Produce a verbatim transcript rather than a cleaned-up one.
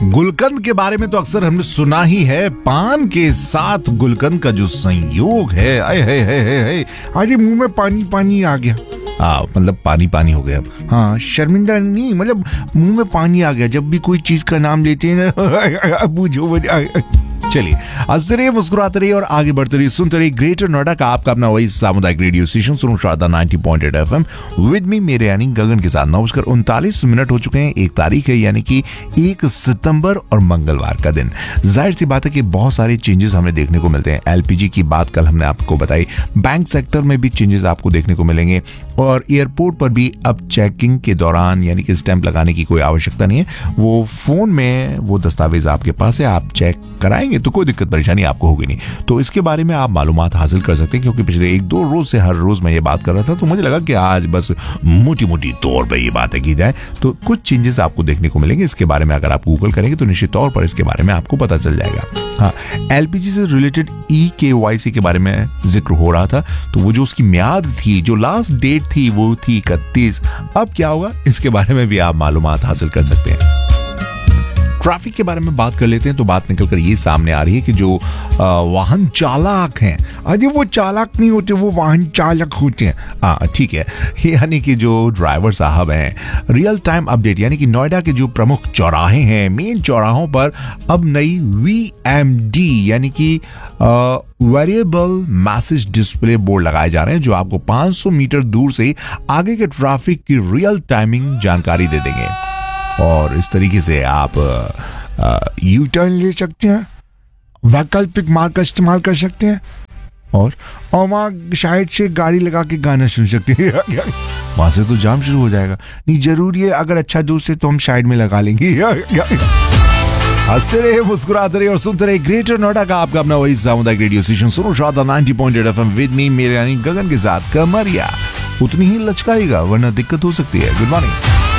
गुलकंद के बारे में तो अक्सर हमने सुना ही है, पान के साथ गुलकंद का जो संयोग है, आए है, है, है, है, अरे मुंह में पानी पानी आ गया। हाँ मतलब पानी पानी हो गया। हाँ शर्मिंदा नहीं, मतलब मुंह में पानी आ गया जब भी कोई चीज का नाम लेते हैं ना। बूझो चलिए हंसते रहिए, मुस्कुराते रहिए और आगे बढ़ते रहिए, सुनते रहिए ग्रेटर नोएडा का आपका अपना वही सामुदायिक रेडियो स्टेशन सुनो Sharda ninety point eight FM with me मेरे यानी गगन के साथ। नौ बजकर उनतालीस मिनट हो चुके हैं, एक तारीख है यानी कि एक सितंबर और मंगलवार का दिन। जाहिर सी बात है कि बहुत सारे चेंजेस हमें देखने को मिलते हैं। एलपीजी की बात कल हमने आपको बताई, बैंक सेक्टर में भी चेंजेस आपको देखने को मिलेंगे और एयरपोर्ट पर भी अब चेकिंग के दौरान यानी कि स्टैंप लगाने की कोई आवश्यकता नहीं है, वो फोन में वो दस्तावेज आपके पास है, आप चेक कराएंगे तो कोई दिक्कत परेशानी आपको होगी नहीं। तो इसके बारे में आप मालूमात हासिल कर सकते हैं, क्योंकि पिछले एक दो रोज से हर रोज मैं ये बात कर रहा था, तो मुझे लगा कि आज बस मोटी मोटी तौर पे ये बातें की जाए तो कुछ चेंजेस आपको देखने को मिलेंगे। इसके बारे में अगर आप गूगल करेंगे तो निश्चित तौर पर इसके बारे में आपको पता चल जाएगा। हाँ, एलपीजी से रिलेटेड ई केवाईसी के बारे में जिक्र हो रहा था, तो वो जो उसकी म्याद थी, जो लास्ट डेट थी वो थी इकतीस। अब क्या होगा इसके बारे में भी आप मालूमात हासिल कर सकते हैं। ट्रैफिक के बारे में बात कर लेते हैं तो बात निकल कर ये सामने आ रही है कि जो आ, वाहन चालक हैं, अरे वो चालक नहीं होते, वो वाहन चालक होते हैं। ठीक है, यानी कि जो ड्राइवर साहब हैं, रियल टाइम अपडेट यानी कि नोएडा के जो प्रमुख चौराहे हैं, मेन चौराहों पर अब नई वी एम डी यानी कि वेरिएबल मैसेज डिस्प्ले बोर्ड लगाए जा रहे हैं, जो आपको पाँच सौ मीटर दूर से आगे के ट्रैफिक की रियल टाइमिंग जानकारी दे देंगे और इस तरीके से आप यू टर्न ले सकते हैं, वैकल्पिक मार्ग का इस्तेमाल कर सकते हैं और और वहाँ शायद से गाड़ी लगा के गाना सुन सकते हैं। वहां से तो जाम शुरू हो जाएगा। नहीं जरूरी है, अगर अच्छा दोस्त है तो हम साइड में लगा लेंगे। हंसते रहे, मुस्कुराते रहे और सुनते रहे ग्रेटर नोएडा का आपका अपना वही सामुदायिक रेडियो स्टेशन सुनो Sharda ninety point eight FM with me मेरे यानी गगन के साथ। कमरिया उतनी ही लचकाएगा वरना दिक्कत हो सकती है। Good morning.